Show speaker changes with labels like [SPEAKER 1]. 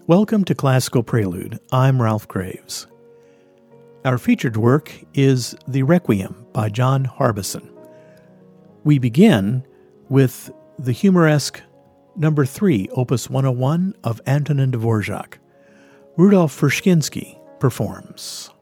[SPEAKER 1] Welcome to Classical Prelude. I'm Ralph Graves. Our featured work is The Requiem by John Harbison. We begin with the humoresque number 3, Opus 101 of Antonin Dvorak. Rudolf Verschinsky performs.